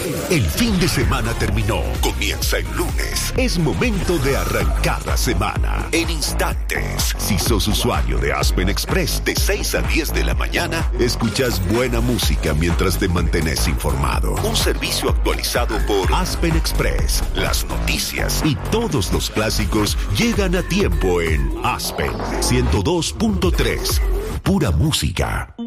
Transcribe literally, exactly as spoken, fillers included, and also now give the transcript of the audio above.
El fin de semana terminó. Comienza el lunes. Es momento de arrancar la semana. En instantes. Si sos usuario de Aspen Express, de seis a diez de la mañana, escuchas buena música mientras te mantenés informado. Un servicio actualizado por Aspen Express. Las noticias y todos los clásicos llegan a tiempo en Aspen ciento dos punto tres. Pura música.